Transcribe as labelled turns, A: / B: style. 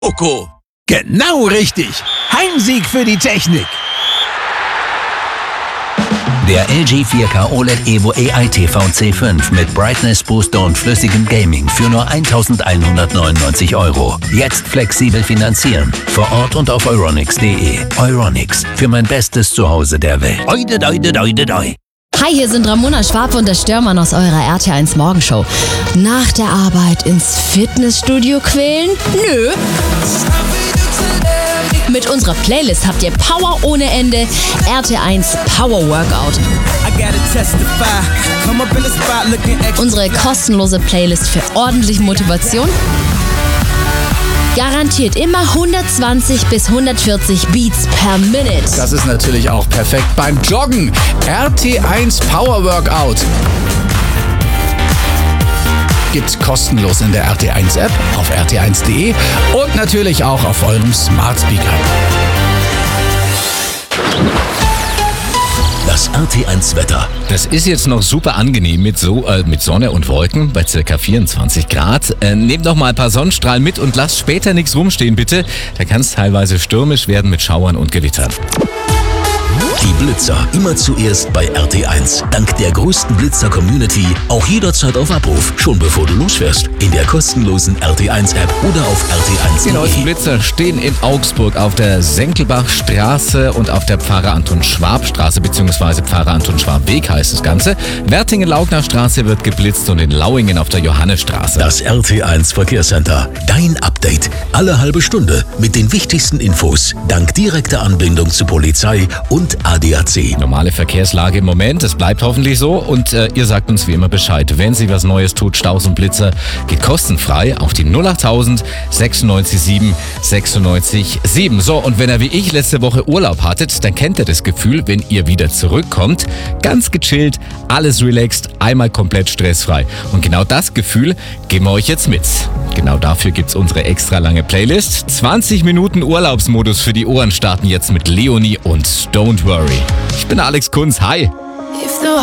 A: Oko. Genau richtig. Heimsieg für die Technik.
B: Der LG 4K OLED Evo AI TV C5 mit Brightness Booster und flüssigem Gaming für nur 1.199 €. Jetzt flexibel finanzieren. Vor Ort und auf euronics.de. Euronics, für mein bestes Zuhause der Welt. Oide, oide, oide, oide.
C: Hi, hier sind Ramona Schwab und der Störmann aus eurer RT1 Morgenshow. Nach der Arbeit ins Fitnessstudio quälen? Nö. Mit unserer Playlist habt ihr Power ohne Ende. RT1 Power Workout. Unsere kostenlose Playlist für ordentliche Motivation. Garantiert immer 120 bis 140 Beats per Minute.
D: Das ist natürlich auch perfekt beim Joggen. RT1 Power Workout. Gibt's kostenlos in der RT1 App, auf rt1.de und natürlich auch auf eurem Smart Speaker.
B: Das RT1 Wetter.
E: Das ist jetzt noch super angenehm mit Sonne und Wolken bei ca. 24 Grad. Nehmt noch mal ein paar Sonnenstrahlen mit und lasst später nichts rumstehen, bitte. Da kann es teilweise stürmisch werden mit Schauern und Gewittern.
B: Die Blitzer immer zuerst bei RT1. Dank der größten Blitzer-Community auch jederzeit auf Abruf, schon bevor du losfährst. In der kostenlosen RT1-App oder auf RT1.de.
E: Die neuesten Blitzer stehen in Augsburg auf der Senckelbachstraße und auf der Pfarrer Anton Schwab Straße bzw. Pfarrer Anton Schwab Weg heißt das Ganze. Wertingen-Laugner Straße wird geblitzt und in Lauingen auf der Johannesstraße.
B: Das RT1 Verkehrscenter. Dein Update. Alle halbe Stunde mit den wichtigsten Infos. Dank direkter Anbindung zu Polizei und ADAC.
E: Normale Verkehrslage im Moment, es bleibt hoffentlich so und ihr sagt uns wie immer Bescheid. Wenn sich was Neues tut, Staus und Blitzer, geht kostenfrei auf die 08000 96 7 96 7. So, und wenn ihr wie ich letzte Woche Urlaub hattet, dann kennt ihr das Gefühl, wenn ihr wieder zurückkommt, ganz gechillt, alles relaxed, einmal komplett stressfrei. Und genau das Gefühl geben wir euch jetzt mit. Genau dafür gibt's unsere extra lange Playlist. 20 Minuten Urlaubsmodus für die Ohren starten jetzt mit Leonie und Don't Worry. Ich bin Alex Kunz, hi!